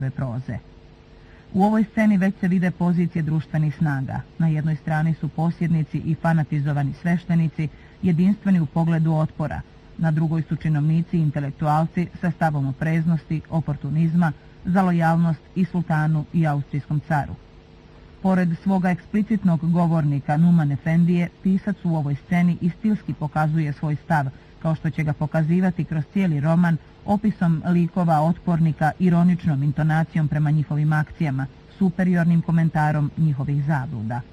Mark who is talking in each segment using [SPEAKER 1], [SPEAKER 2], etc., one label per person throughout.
[SPEAKER 1] proze. U ovoj sceni već se vide pozicije društvenih snaga. Na jednoj strani su posjednici i fanatizovani sveštenici, jedinstveni u pogledu otpora. Na drugoj su činovnici i intelektualci sa stavom opreznosti, oportunizma, za lojalnost i sultanu i austrijskom caru. Pored svoga eksplicitnog govornika Numan Efendije, pisac u ovoj sceni i stilski pokazuje svoj stav, kao što će ga pokazivati kroz cijeli roman, opisom likova otpornika, ironičnom intonacijom prema njihovim akcijama, superiornim komentarom njihovih zabluda.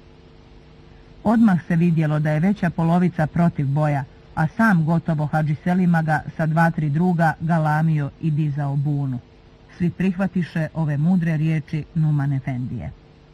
[SPEAKER 1] Odmah se vidjelo da je veća polovica protiv boja, a sam gotovo Hadži Selima ga sa 2-3 druga galamio i dizao bunu. Svi prihvatiše ove mudre riječi Numan Efendije.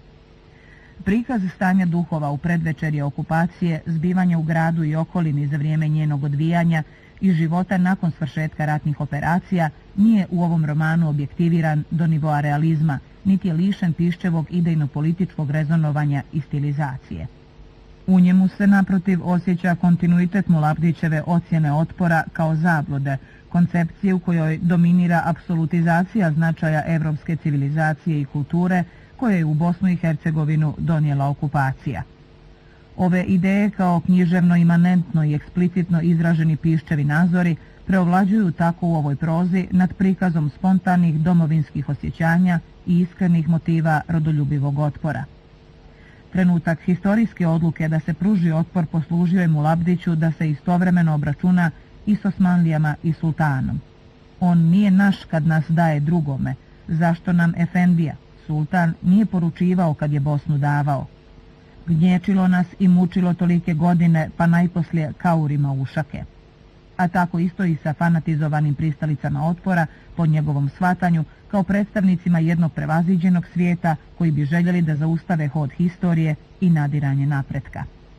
[SPEAKER 1] Prikaz stanja duhova u predvečerje okupacije, zbivanja u gradu i okolini za vrijeme njenog odvijanja i života nakon svršetka ratnih operacija nije u ovom romanu objektiviran do nivoa realizma, niti je lišen Piščevog idejno-političkog rezonovanja i stilizacije. U njemu se naprotiv osjeća kontinuitet Mulabdićeve ocjene otpora kao zablude, koncepcije u kojoj dominira apsolutizacija značaja evropske civilizacije i kulture koje je u Bosnu i Hercegovinu donijela okupacija. Ove ideje kao književno imanentno i eksplicitno izraženi Piščevi nazori preovlađuju tako u ovoj prozi nad prikazom spontanih domovinskih osjećanja i iskrenih motiva rodoljubivog otpora. Trenutak historijske odluke da se pruži otpor poslužio je Mulabdiću da se istovremeno obračuna i s Osmanlijama i sultanom. On nije naš kad nas daje drugome, zašto nam Efendija, sultan, nije poručivao kad je Bosnu davao. Gnječilo nas i mučilo tolike godine, pa najposlije kaurima ušake. A tako isto i sa fanatizovanim pristalicama otpora, po njegovom shvatanju, kao predstavnicima jednog prevaziđenog svijeta koji bi željeli da zaustave hod historije i nadiranje napretka.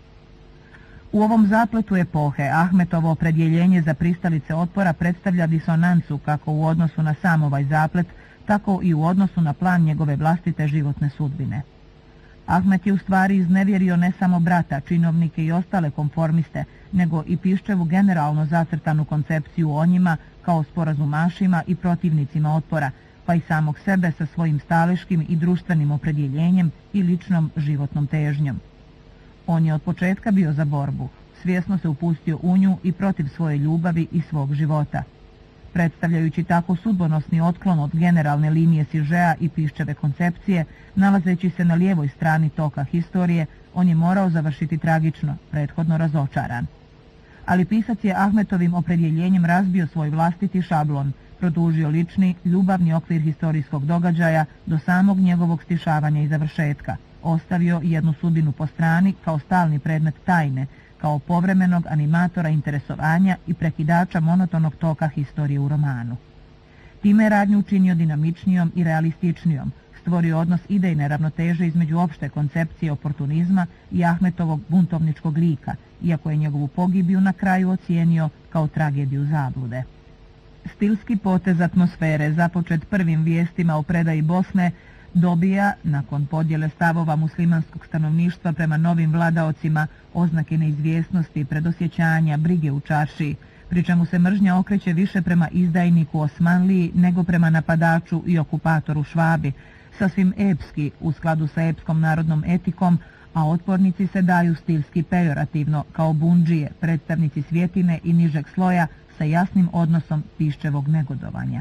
[SPEAKER 1] U ovom zapletu epohe Ahmetovo opredjeljenje za pristalice otpora predstavlja disonancu kako u odnosu na sam ovaj zaplet, tako i u odnosu na plan njegove vlastite životne sudbine. Ahmet je u stvari iznevjerio ne samo brata, činovnike i ostale konformiste, nego i Piščevu generalno zacrtanu koncepciju o njima kao sporazumašima i protivnicima otpora, pa i samog sebe sa svojim staleškim i društvenim opredjeljenjem i ličnom životnom težnjom. On je od početka bio za borbu, svjesno se upustio u nju i protiv svoje ljubavi i svog života. Predstavljajući tako sudbonosni otklon od generalne linije Sižea i Piščeve koncepcije, nalazeći se na lijevoj strani toka historije, on je morao završiti tragično, prethodno razočaran. Ali pisac je Ahmetovim opredjeljenjem razbio svoj vlastiti šablon, produžio lični, ljubavni okvir historijskog događaja do samog njegovog stišavanja i završetka, ostavio jednu sudbinu po strani kao stalni predmet tajne, kao povremenog animatora interesovanja i prekidača monotonog toka historije u romanu. Time je radnju učinio dinamičnijom i realističnijom, stvorio odnos idejne ravnoteže između opšte koncepcije oportunizma i Ahmetovog buntovničkog lika, iako je njegovu pogibiju na kraju ocijenio kao tragediju zablude. Stilski potez atmosfere, započet prvim vijestima o predaji Bosne, dobija, nakon podjele stavova muslimanskog stanovništva prema novim vladaocima, oznake neizvjesnosti, predosjećanja, brige u čaršiji, pri čemu se mržnja okreće više prema izdajniku Osmanliji nego prema napadaču i okupatoru Švabi, sasvim epski u skladu sa epskom narodnom etikom, a otpornici se daju stilski pejorativno kao bundžije, predstavnici svjetine i nižeg sloja sa jasnim odnosom Piščevog negodovanja.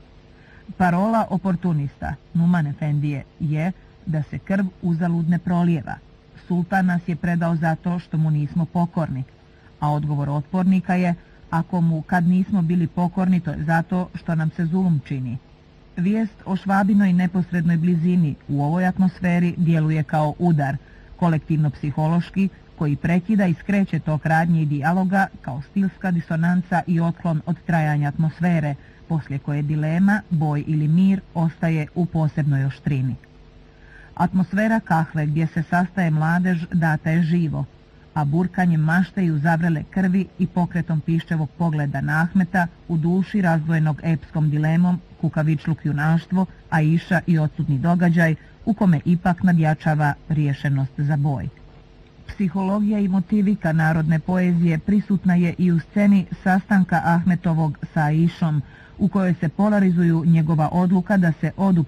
[SPEAKER 1] Parola oportunista Numan Efendije je da se krv uzalud ne prolijeva. Sultan nas je predao zato što mu nismo pokorni, a odgovor otpornika je ako mu kad nismo bili pokorni to je zato što nam se zulum čini. Vijest o Švabinoj neposrednoj blizini u ovoj atmosferi djeluje kao udar, kolektivno-psihološki, koji prekida i skreće tok radnje i dijaloga kao stilska disonanca i otklon od trajanja atmosfere, poslije koje dilema, boj ili mir ostaje u posebnoj oštrini. Atmosfera kahve gdje se sastaje mladež data je živo, a burkanjem mašte i uzavrele krvi i pokretom Piščevog pogleda na Ahmeta u duši razdvojenog epskom dilemom kukavičluk junaštvo, Aisha i odsutni događaj u kome ipak nadjačava riješenost za boj. Psihologija i motivika narodne poezije prisutna je i u sceni sastanka Ahmetovog sa Aishom, u kojoj se polarizuju njegova odluka da se odu